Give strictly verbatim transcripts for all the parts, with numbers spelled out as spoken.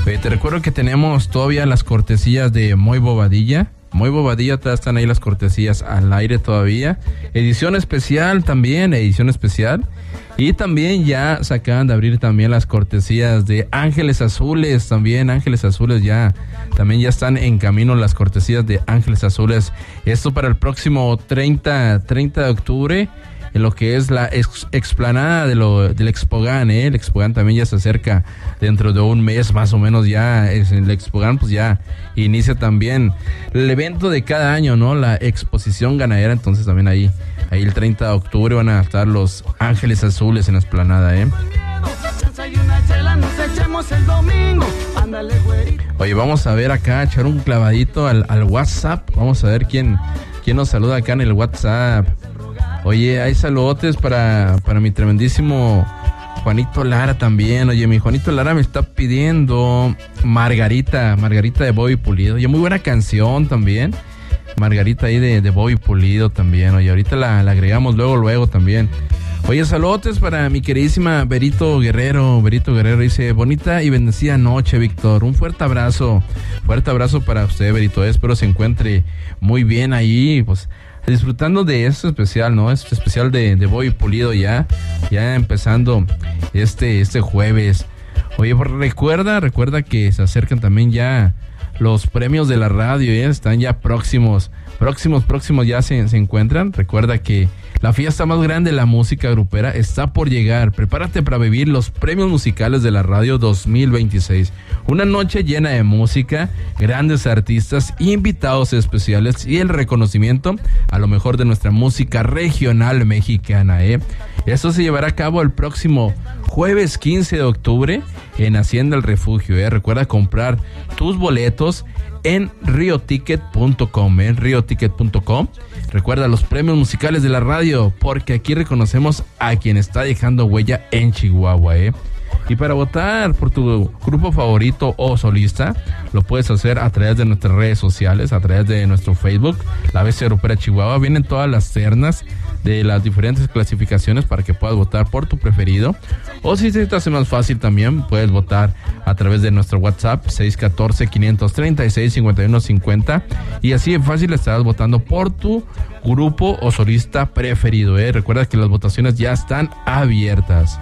Oye, te recuerdo que tenemos todavía las cortesías de Muy Bobadilla. Muy Bobadilla, todavía están ahí las cortesías al aire todavía. Edición especial también, edición especial. Y también ya se acaban de abrir también las cortesías de Ángeles Azules, también Ángeles Azules ya, también ya están en camino las cortesías de Ángeles Azules. Esto para el próximo treinta de octubre, en lo que es la ex, explanada de lo, del Expogan, ¿eh? El Expogan también ya se acerca dentro de un mes más o menos ya, es el Expogan pues ya inicia también el evento de cada año, ¿no? La exposición ganadera, entonces también ahí, ahí el treinta de octubre van a estar los Ángeles Azules en la explanada, ¿eh? Oye, vamos a ver acá, echar un clavadito al, al WhatsApp, vamos a ver quién, quién nos saluda acá en el WhatsApp. Oye, hay saludotes para, para mi tremendísimo Juanito Lara también. Oye, mi Juanito Lara me está pidiendo Margarita, Margarita de Bobby Pulido. Oye, muy buena canción también. Margarita ahí de, de Bobby Pulido también. Oye, ahorita la, la agregamos luego, luego también. Oye, saludotes para mi queridísima Berito Guerrero. Berito Guerrero dice, bonita y bendecida noche, Víctor. Un fuerte abrazo, fuerte abrazo para usted, Berito. Espero se encuentre muy bien ahí, pues disfrutando de este especial, ¿no? Este especial de, de Bobby Pulido ya, ya empezando este, este jueves. Oye, pues recuerda, recuerda que se acercan también ya los premios de la radio, ¿eh? Están ya próximos, próximos, próximos ya se, se encuentran. Recuerda que la fiesta más grande de la música grupera está por llegar. Prepárate para vivir los premios musicales de la radio dos mil veintiséis. Una noche llena de música, grandes artistas, invitados especiales y el reconocimiento a lo mejor de nuestra música regional mexicana, ¿eh? Esto se llevará a cabo el próximo jueves quince de octubre en Hacienda El Refugio, ¿eh? Recuerda comprar tus boletos en rio ticket punto com, en rio ticket punto com. Recuerda los premios musicales de la radio, porque aquí reconocemos a quien está dejando huella en Chihuahua, ¿eh? Y para votar por tu grupo favorito o solista, lo puedes hacer a través de nuestras redes sociales, a través de nuestro Facebook, La Bestia Grupera Chihuahua. Vienen todas las ternas de las diferentes clasificaciones para que puedas votar por tu preferido. O si se te hace más fácil también, puedes votar a través de nuestro WhatsApp seis uno cuatro, cinco tres seis, cinco uno cinco cero. Y así de fácil estarás votando por tu grupo o solista preferido, ¿eh? Recuerda que las votaciones ya están abiertas.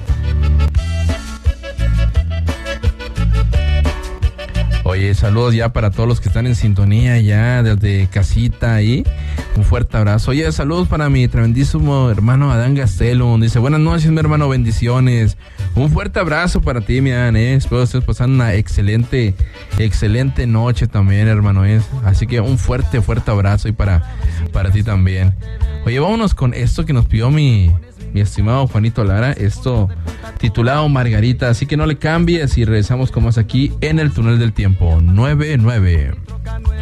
Oye, saludos ya para todos los que están en sintonía ya desde casita ahí. Un fuerte abrazo. Oye, saludos para mi tremendísimo hermano Adán Gastelum. Dice, buenas noches, mi hermano, bendiciones. Un fuerte abrazo para ti, mi Adán, ¿eh? Espero que estés pasando una excelente, excelente noche también, hermano, ¿eh? Así que un fuerte, fuerte abrazo y para, para ti también. Oye, vámonos con esto que nos pidió mi... mi estimado Juanito Lara, esto titulado Margarita, así que no le cambies y regresamos con más aquí en el Túnel del Tiempo nueve nueve.